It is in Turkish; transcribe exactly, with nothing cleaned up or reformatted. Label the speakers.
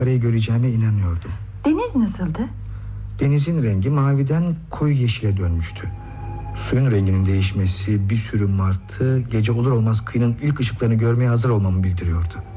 Speaker 1: Arayı göreceğime inanıyordum.
Speaker 2: Deniz nasıldı?
Speaker 1: Denizin rengi maviden koyu yeşile dönmüştü. Suyun renginin değişmesi bir sürü martı gece olur olmaz kıyının ilk ışıklarını görmeye hazır olmamı bildiriyordu.